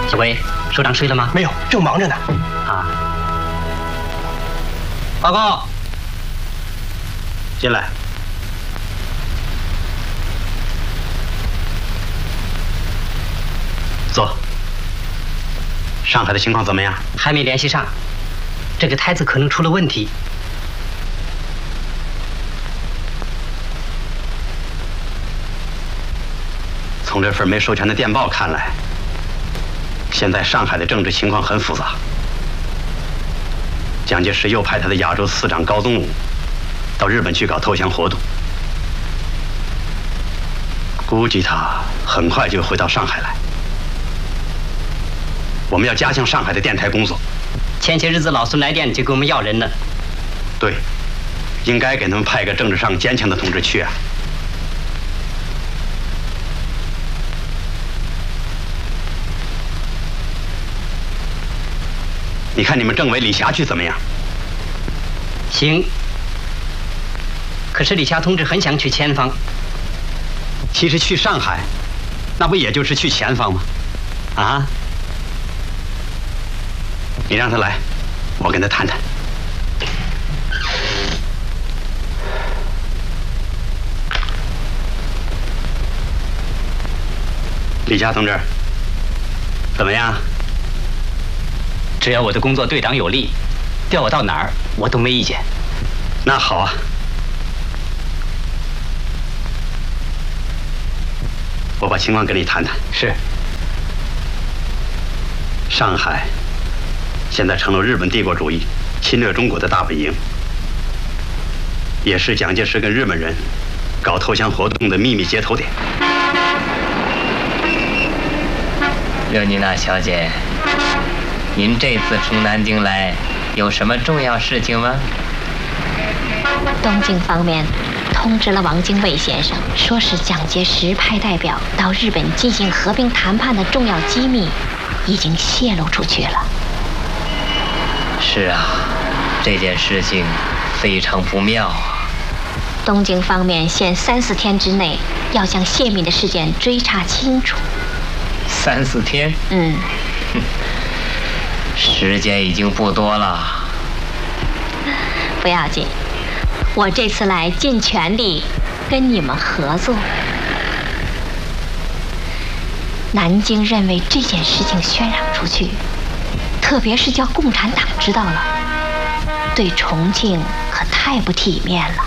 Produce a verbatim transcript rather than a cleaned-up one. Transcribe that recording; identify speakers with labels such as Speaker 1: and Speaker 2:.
Speaker 1: 小贵，首长睡了吗？
Speaker 2: 没有，正忙着呢。
Speaker 1: 啊。报告。
Speaker 3: 进来。坐。上海的情况怎么样？
Speaker 1: 还没联系上，这个台子可能出了问题。
Speaker 3: 从这份没授权的电报看来，现在上海的政治情况很复杂。蒋介石又派他的亚洲司长高宗武到日本去搞投降活动，估计他很快就回到上海来。我们要加强上海的电台工作。
Speaker 1: 前些日子老孙来电就给我们要人了。
Speaker 3: 对，应该给他们派个政治上坚强的同志去啊。你看你们政委李霞去怎么样？
Speaker 1: 行。可是李霞同志很想去前方。
Speaker 3: 其实去上海，那不也就是去前方吗？啊？你让他来，我跟他谈谈。李霞同志，怎么样？
Speaker 1: 只要我的工作对党有利，调我到哪儿我都没意见。
Speaker 3: 那好啊，我把情况跟你谈谈。
Speaker 1: 是。
Speaker 3: 上海现在成了日本帝国主义侵略中国的大本营，也是蒋介石跟日本人搞投降活动的秘密接头点。
Speaker 4: 热妮娜小姐，您这次从南京来，有什么重要事情吗？
Speaker 5: 东京方面通知了王精卫先生，说是蒋介石派代表到日本进行和平谈判的重要机密已经泄露出去了。
Speaker 4: 是啊，这件事情非常不妙啊。
Speaker 5: 东京方面限三四天之内要将泄密的事件追查清楚。
Speaker 4: 三四天？
Speaker 5: 嗯。
Speaker 4: 时间已经不多了。
Speaker 5: 不要紧，我这次来尽全力跟你们合作。南京认为这件事情渲染出去，特别是叫共产党知道了，对重庆可太不体面了。